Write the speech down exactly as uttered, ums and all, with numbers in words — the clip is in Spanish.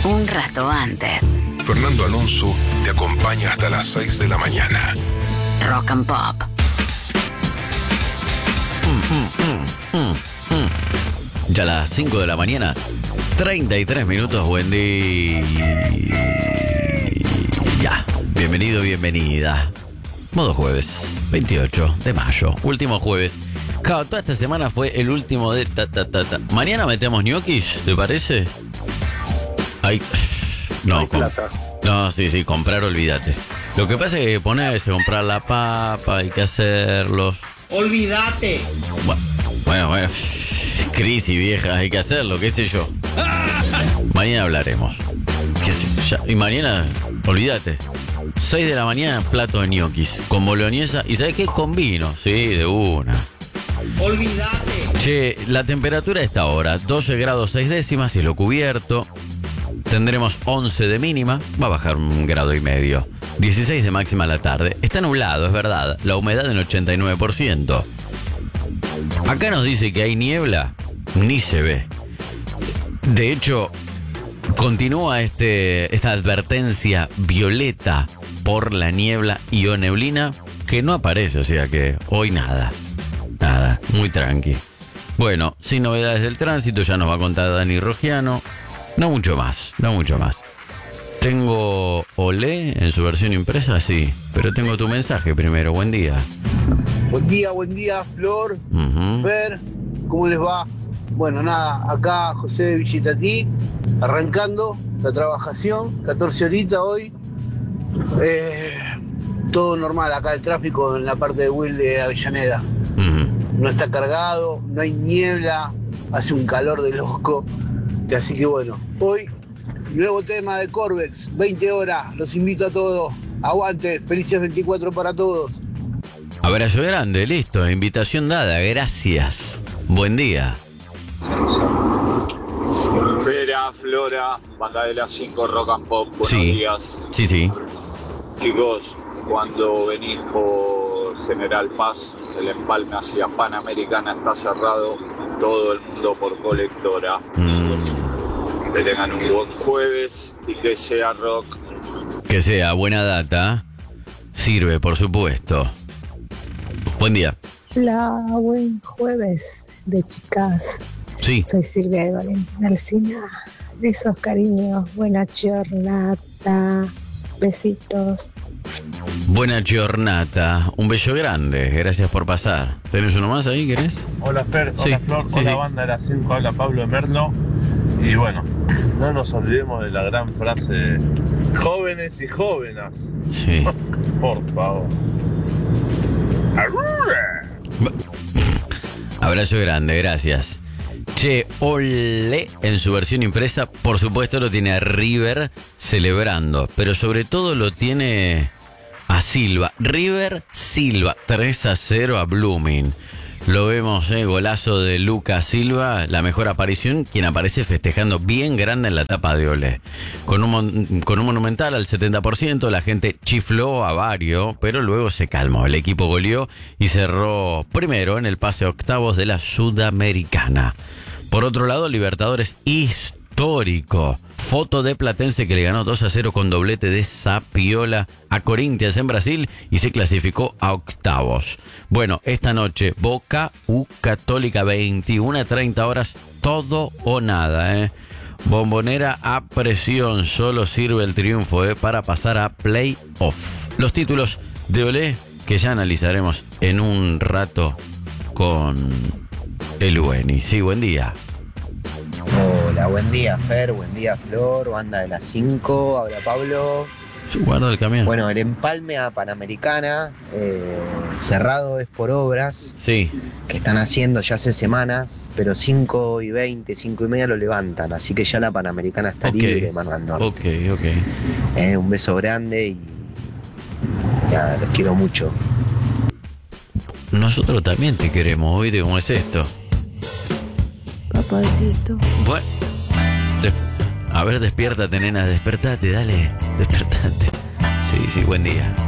un rato antes. Fernando Alonso te acompaña hasta las seis de la mañana. Rock and Pop. Mm, mm, mm, mm, mm. Ya a las cinco de la mañana, treinta y tres minutos, buen día. Ya, bienvenido, bienvenida. Modo jueves, veintiocho de mayo, último jueves. Claro, toda esta semana fue el último de ta ta ta ta. Mañana metemos ñoquis, ¿te parece? Ay, no, hay com- plata. No, sí, sí, comprar, olvídate. Lo que pasa es que ponerse, comprar la papa, hay que hacerlos. Olvídate. Bu- Bueno, bueno, crisis vieja, hay que hacerlo, qué sé yo. Mañana hablaremos. ¿Qué sé, ya, y mañana, olvídate. seis de la mañana, plato de ñoquis con boloñesa. ¿Y sabes qué? Con vino, sí, de una. Olvídate. Che, la temperatura está ahora, doce grados seis décimas, cielo cubierto. Tendremos once de mínima, va a bajar un grado y medio. dieciséis de máxima a la tarde. Está nublado, es verdad. La humedad en ochenta y nueve por ciento. Acá nos dice que hay niebla, ni se ve. De hecho, continúa este, esta advertencia violeta por la niebla y o neblina que no aparece, o sea que hoy nada. Nada, muy tranqui. Bueno, sin novedades del tránsito, ya nos va a contar Dani Rogiano. No mucho más, no mucho más. Tengo Olé en su versión impresa, sí, pero tengo tu mensaje primero. Buen día. Buen día, buen día, Flor, Uh-huh. Fer, ¿cómo les va? Bueno, nada, acá José de Villitatí, arrancando la trabajación, catorce horitas hoy. Eh, todo normal, acá el tráfico en la parte de Will de Avellaneda. Uh-huh. No está cargado, no hay niebla, hace un calor de loco. Así que bueno, hoy, nuevo tema de Corvex, veinte horas, los invito a todos. Aguante, felices veinticuatro para todos. Abrazo grande, listo, invitación dada, gracias. Buen día. Fera, Flora, Banda de las cinco, Rock and Pop, buenos Sí. días. Sí, sí. Chicos, cuando venís por General Paz, el empalme hacia Panamericana está cerrado, todo el mundo por colectora. Mm, Que tengan un buen jueves y que sea rock. que sea buena data. Sirve, por supuesto. Buen día. Hola, buen jueves de chicas. Sí. Soy Silvia de Valentina Alsina. Besos, cariños, buena jornada. Besitos. Buena giornata. Un beso grande. Gracias por pasar. ¿Tenés uno más ahí, querés? Hola Fer, Sí, hola Flor, sí, hola sí. Banda de las cinco, habla Pablo de Merlo. Y bueno, no nos olvidemos de la gran frase: jóvenes y jóvenes. Sí. Por favor. Abrazo grande, gracias. Che, Olé en su versión impresa, por supuesto lo tiene a River celebrando, pero sobre todo lo tiene a Silva. River Silva, tres a cero a Blooming. Lo vemos, eh, golazo de Lucas Silva, la mejor aparición, quien aparece festejando bien grande en la tapa de Olé. Con un, mon- con un monumental al setenta por ciento, la gente chifló a varios, pero luego se calmó. El equipo goleó y cerró primero en el pase a octavos de la Sudamericana. Por otro lado, Libertadores histórico. Foto de Platense que le ganó dos a cero con doblete de Sapiola a Corinthians en Brasil y se clasificó a octavos. Bueno, esta noche Boca U Católica, veintiuna a treinta horas, todo o nada, ¿eh? Bombonera a presión, solo sirve el triunfo, ¿eh? Para pasar a play-off. Los títulos de Olé que ya analizaremos en un rato con el Ueni. Sí, buen día. Hola, buen día Fer, buen día Flor, Banda de las cinco, habla Pablo. Guarda el camión. Bueno, el empalme a Panamericana, eh, cerrado es por obras Sí. que están haciendo ya hace semanas, pero cinco y veinte, cinco y media lo levantan, así que ya la Panamericana está Ok. libre, Mar del Norte. Ok, ok. Eh, un beso grande y nada, los quiero mucho. Nosotros también te queremos, ¿oíste cómo es esto? Papacito. Bueno, des- a ver, despiértate, nena, despertate, dale, despertate. Sí, sí, buen día.